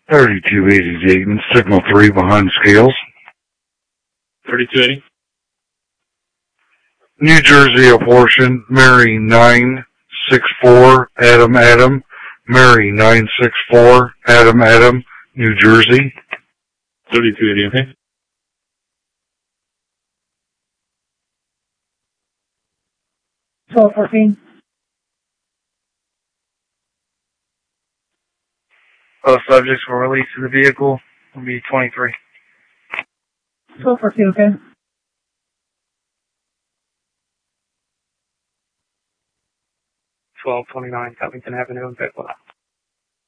3280 Dayton, signal 3 behind scales. 3280. New Jersey apportion, Mary 964, Adam Adam, Mary 964, Adam Adam, New Jersey. 3280, okay. $12.14. Both subjects were released to the vehicle. Will be 23. $12.14, okay. $12.29 Covington Avenue in Bethlehem.